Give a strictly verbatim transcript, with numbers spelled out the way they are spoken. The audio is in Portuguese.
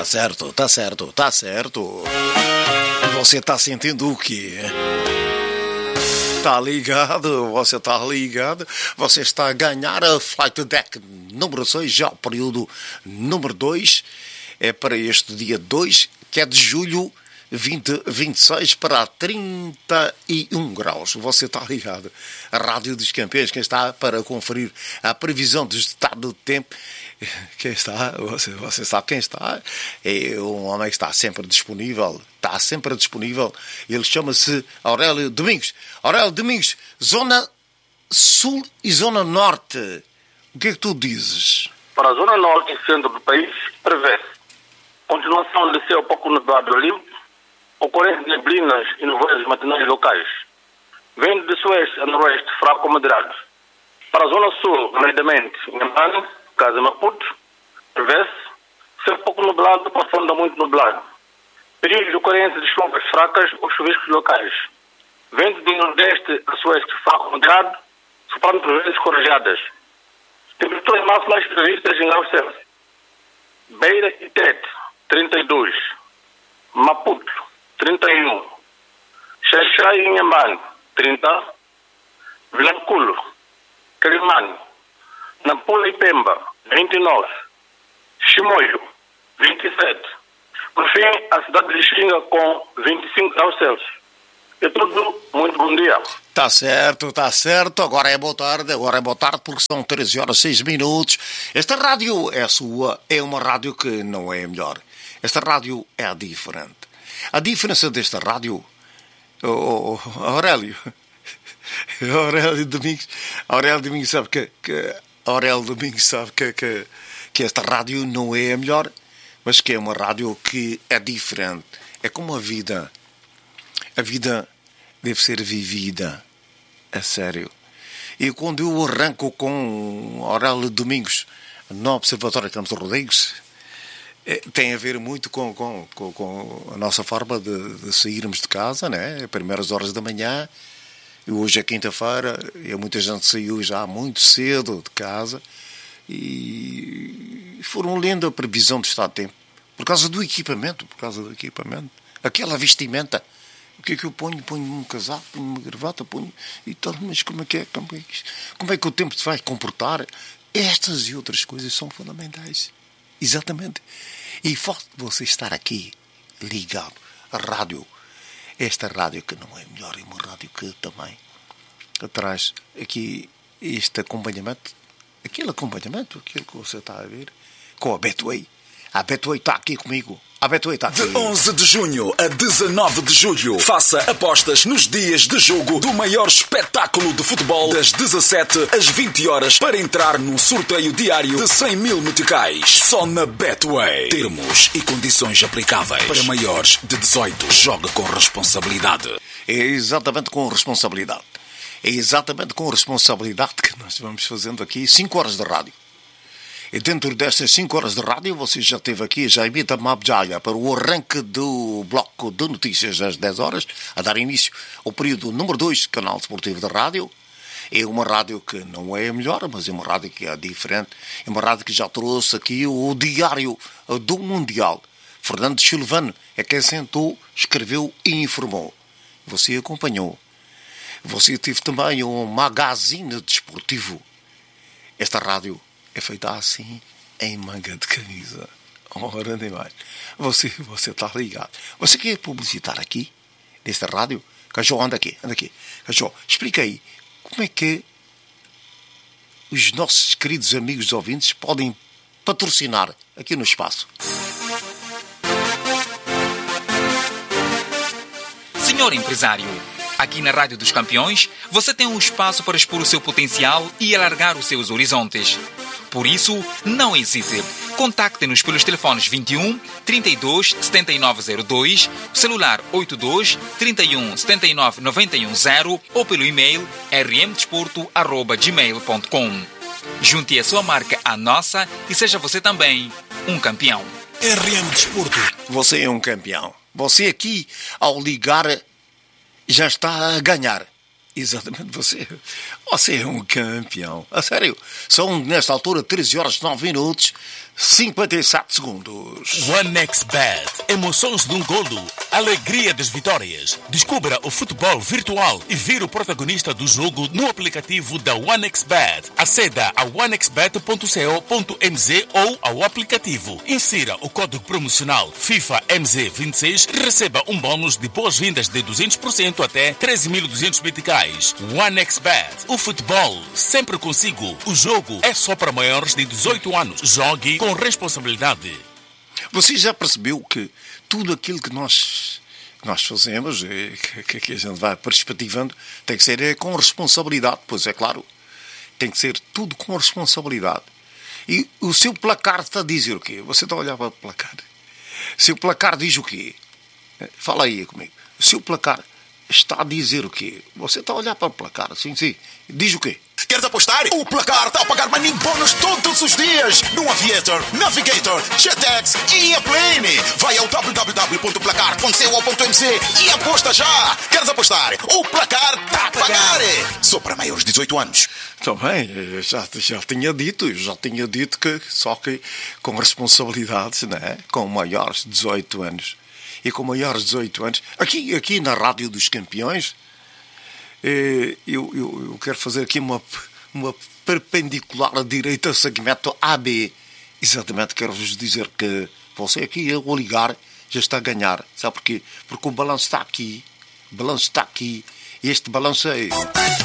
certo, tá certo, tá certo. Você tá sentindo o quê? Tá ligado? Você tá ligado? Você está a ganhar a Flight Deck número seis, já o período número dois. É para este dia dois, que é de julho vinte, vinte e seis para trinta e um graus. Você está ligado? A Rádio dos Campeões, quem está para conferir a previsão do estado do tempo. Quem está? Você, você sabe quem está? É um homem que está sempre disponível. Está sempre disponível. Ele chama-se Aurélio Domingos. Aurélio Domingos, Zona Sul e Zona Norte. O que é que tu dizes? Para a Zona Norte e Centro do país, prevê-se continuação de céu pouco nublado limpo, ocorrência de neblinas e nevoeiros matinais locais. Vento de sueste a noroeste fraco ou moderado. Para a Zona Sul, nomeadamente Inhambane, Casa Maputo, prevê-se céu pouco nublado, profundamente nublado. Período de ocorrência de chuvas fracas ou chuviscos locais. Vento de nordeste a sueste fraco moderado, soprando por vezes corajadas. Temperaturas máximas previstas em graus Celsius. Beira e Tete, trinta e dois. Maputo, trinta e um. Xaxai e Inhambane, trinta. Vilanculo, Quelimane, Nampula e Pemba, vinte e nove. Chimoio, vinte e sete. Por fim, a cidade de Lixinga com vinte e cinco graus Celsius. É tudo. Muito bom dia. Tá certo, tá certo. Agora é boa tarde, agora é boa tarde porque são treze horas e seis minutos. Esta rádio é sua, é uma rádio que não é a melhor. Esta rádio é a diferente. A diferença desta rádio, oh, oh, Aurélio, Aurélio Domingos, Aurélio Domingos sabe que, que Aurélio Domingos sabe que, que, que esta rádio não é a melhor, mas que é uma rádio que é diferente. É como a vida. A vida deve ser vivida a sério. E quando eu arranco com Aurélio Domingos no Observatório Campos Rodrigues, tem a ver muito com, com, com, com a nossa forma de, de sairmos de casa, né? Primeiras horas da manhã. E hoje é quinta-feira e muita gente saiu já muito cedo de casa e foram lendo a previsão do estado de tempo por causa do equipamento, por causa do equipamento. Aquela vestimenta. O que é que eu ponho? Ponho um casaco, ponho uma gravata, ponho e tal, mas como é que é? Como é que, como é que o tempo se vai comportar? Estas e outras coisas são fundamentais. Exatamente. E forte de você estar aqui, ligado, a rádio. Esta rádio que não é melhor, é uma rádio que também traz aqui este acompanhamento, aquele acompanhamento, aquilo que você está a ver, com a Betway. A Betway está aqui comigo. A Betway está aqui. De onze de junho a dezanove de julho, faça apostas nos dias de jogo do maior espetáculo de futebol das dezassete às vinte horas para entrar num sorteio diário de cem mil meticais. Só na Betway. Termos e condições aplicáveis. Para maiores de dezoito, jogue com responsabilidade. É exatamente com responsabilidade. É exatamente com responsabilidade que nós vamos fazendo aqui cinco horas de rádio. E dentro destas cinco horas de rádio, você já esteve aqui, já imita Mabjaya, para o arranque do bloco de notícias às dez horas, a dar início ao período número dois do canal desportivo da rádio. É uma rádio que não é a melhor, mas é uma rádio que é diferente. É uma rádio que já trouxe aqui o diário do Mundial. Fernando Silvano é quem sentou, escreveu e informou. Você acompanhou. Você teve também um magazine desportivo. Esta rádio é feita assim, em manga de camisa. Ora, nem mais. Você, você está ligado. Você quer publicitar aqui, nesta rádio? Cajó, anda aqui, anda aqui. Cajó, explica aí, como é que os nossos queridos amigos ouvintes podem patrocinar aqui no espaço? Senhor empresário, aqui na Rádio dos Campeões, você tem um espaço para expor o seu potencial e alargar os seus horizontes. Por isso, não hesite. Contacte-nos pelos telefones vinte e um, trinta e dois, setenta e nove zero dois, celular oitenta e dois, trinta e um, setenta e nove, noventa e um zero ou pelo e-mail r m desporto arroba gmail ponto com. Junte a sua marca à nossa e seja você também um campeão. R M Desporto. Você é um campeão. Você aqui, ao ligar, já está a ganhar. Exatamente, você. Você é um campeão. A sério. São, nesta altura, treze horas e nove minutos. cinquenta e sete segundos. OneXBet. Emoções de um golo. Alegria das vitórias. Descubra o futebol virtual e vire o protagonista do jogo no aplicativo da OneXBet. Aceda a onexbet ponto co ponto mz ou ao aplicativo. Insira o código promocional FIFA M Z vinte e seis e receba um bônus de boas-vindas de duzentos por cento até treze mil e duzentos meticais. OneXBet. O futebol sempre consigo. O jogo é só para maiores de dezoito anos. Jogue com responsabilidade. Você já percebeu que tudo aquilo que nós, que nós fazemos, que, que a gente vai perspectivando, tem que ser com responsabilidade, pois é claro. Tem que ser tudo com responsabilidade. E o seu placar está a dizer o quê? Você está a olhar para o placar. O seu placar diz o quê? Fala aí comigo. O seu placar está a dizer o quê? Você está a olhar para o placar, sim, sim. Diz o quê? Queres apostar? O placar está a pagar money bônus todos os dias no Aviator, Navigator, Jetex e Airplane. Vai ao w w w ponto placar ponto co ponto mz e aposta já. Queres apostar? O placar está a pagar. Só para maiores de dezoito anos. Também, já, já tinha dito, já tinha dito que só que com responsabilidades, né? Com maiores de dezoito anos. E com maiores de dezoito anos, aqui, aqui na Rádio dos Campeões, Eu, eu, eu quero fazer aqui uma, uma perpendicular à direita segmento A B. Exatamente, quero-vos dizer que você aqui, eu vou ligar, já está a ganhar. Sabe porquê? Porque o balanço está aqui, o balanço está aqui, e este balanço é...